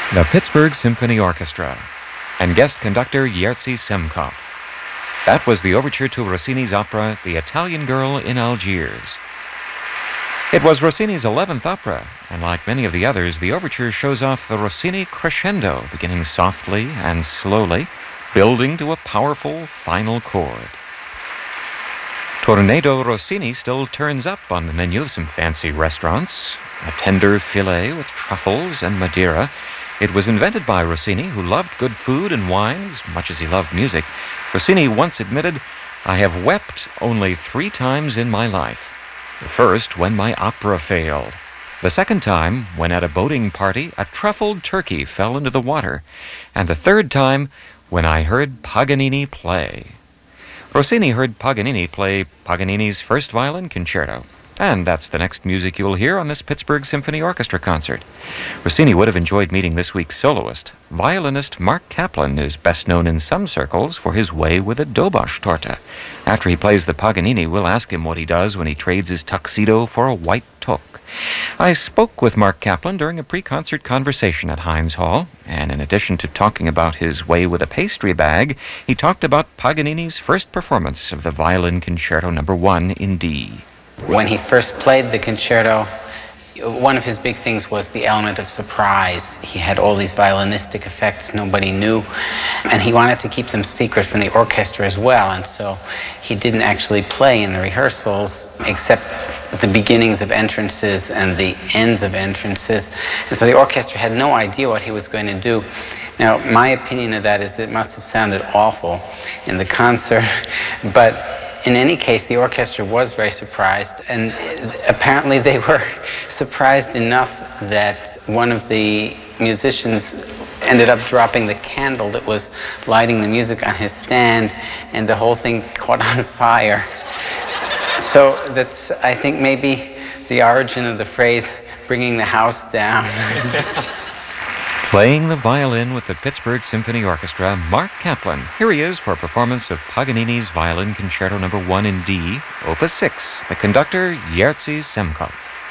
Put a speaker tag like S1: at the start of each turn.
S1: The Pittsburgh Symphony Orchestra and guest conductor Jerzy Semkov. That was the overture to Rossini's opera, The Italian Girl in Algiers. It was Rossini's 11th opera, and like many of the others, the overture shows off the Rossini crescendo, beginning softly and slowly, building to a powerful final chord. Tornado Rossini still turns up on the menu of some fancy restaurants. A tender filet with truffles and Madeira. It was invented by Rossini, who loved good food and wine as much as he loved music. Rossini once admitted, "I have wept only 3 times in my life. The first, when my opera failed. The second time, when at a boating party, a truffled turkey fell into the water. And the third time, when I heard Paganini play." Rossini heard Paganini play Paganini's first violin concerto. And that's the next music you'll hear on this Pittsburgh Symphony Orchestra concert. Rossini would have enjoyed meeting this week's soloist. Violinist Mark Kaplan is best known in some circles for his way with a Dobosh torta. After he plays the Paganini, we'll ask him what he does when he trades his tuxedo for a white toque. I spoke with Mark Kaplan during a pre-concert conversation at Heinz Hall, and in addition to talking about his way with a pastry bag, he talked about Paganini's first performance of the Violin Concerto No. 1 in D.
S2: When he first played the concerto, one of his big things was the element of surprise. He had all these violinistic effects nobody knew, and he wanted to keep them secret from the orchestra as well, and so he didn't actually play in the rehearsals except the beginnings of entrances and the ends of entrances, and so the orchestra had no idea what he was going to do. Now, my opinion of that is it must have sounded awful in the concert, but in any case, the orchestra was very surprised, and apparently they were surprised enough that one of the musicians ended up dropping the candle that was lighting the music on his stand, and the whole thing caught on fire. So that's, I think, maybe the origin of the phrase, bringing the house down.
S1: Playing the violin with the Pittsburgh Symphony Orchestra, Mark Kaplan. Here he is for a performance of Paganini's Violin Concerto No. 1 in D, Opus 6, the conductor Jerzy Semkov.